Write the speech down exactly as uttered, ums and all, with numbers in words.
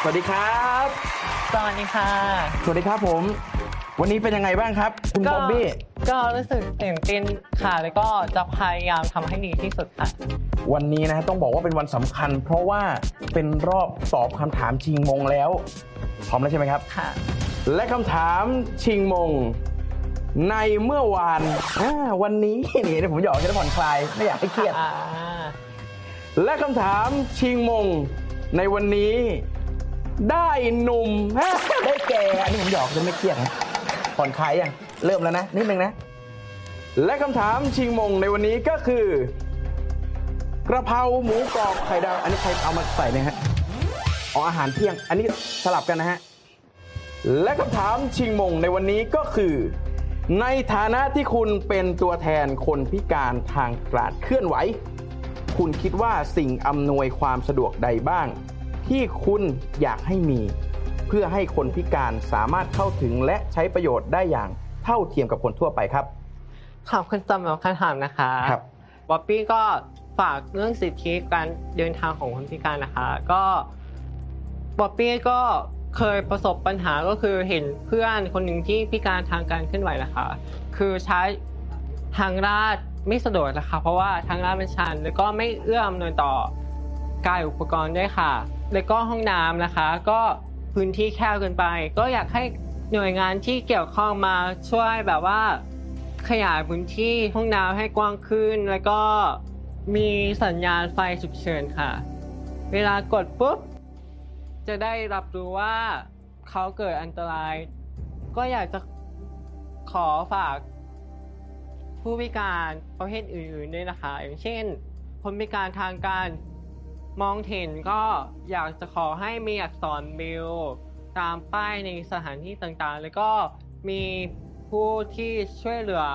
วัสดีครับสวัสดีค่ะสวัสดีครับผมวันนี้เป็นยังไงบ้างครับคุณบ๊อบบี้ก็รู้สึกตื่นเต้นค่ะแล้วก็จะพยายามทำให้ดีที่สุดค่ะวันนี้นะต้องบอกว่าเป็นวันสำคัญเพราะว่าเป็นรอบตอบคำถามชิงมงแล้วพร้อมแล้วใช่ไหมครับค่ะและคำถามชิงมงในเมื่อวานวันนี้นี่ผมอยากจะผ่อนคลายไม่อยากให้เครียดและคำถามชิงมงในวันนี้ได้หนุ่มได้แก่อันนี้ผมหยอกจะไม่เครียดนะผ่อนคลายยังเริ่มแล้วนะนิดนึงนะและคำถามชิงมงในวันนี้ก็คือกระเพราหมูกรอบไข่ดาวอันนี้ใครเอามาใส่เนี่ยฮะอ๋ออาหารเที่ยงอันนี้สลับกันนะฮะและคำถามชิงมงในวันนี้ก็คือในฐานะที่คุณเป็นตัวแทนคนพิการทางการเคลื่อนไหวคุณคิดว่าสิ่งอำนวยความสะดวกใดบ้างที่คุณอยากให้มีเพื่อให้คนพิการสามารถเข้าถึงและใช้ประโยชน์ได้อย่างเท่าเทียมกับคนทั่วไปครับขอบคุณสำหรับคำถามนะคะครับบ๊อบบี้ก็ฝากเรื่องสิทธิการเดินทางของคนพิการนะคะก็บ๊อบบี้ก็เคยประสบปัญหาก็คือเห็นเพื่อนคนหนึ่งที่พิการทางการเคลื่อนไหวนะคะคือใช้ทางลาดไม่สะดวกนะคะเพราะว่าทางลาดมันชันแล้วก็ไม่เอื้ออำนวยต่อกายอุปกรณ์ด้วยค่ะแล้วก็ห้องน้ำนะคะก็พื้นที่แคบเกินไปก็อยากให้หน่วยงานที่เกี่ยวข้องมาช่วยแบบว่าขยายพื้นที่ห้องน้ำให้กว้างขึ้นแล้วก็มีสัญญาณไฟฉุกเฉินค่ะเวลากดปุ๊บจะได้รับรู้ว่าเขาเกิดอันตรายก็อยากจะขอฝากผู้พิการประเภทอื่นๆด้วยนะคะอย่างเช่นคนพิการทางการมองเห็นก็อยากจะขอให้มีอักษรเบรลล์ตามป้ายในสถานที่ต่างๆแล้วก็มีผู้ที่ช่วยเหลือ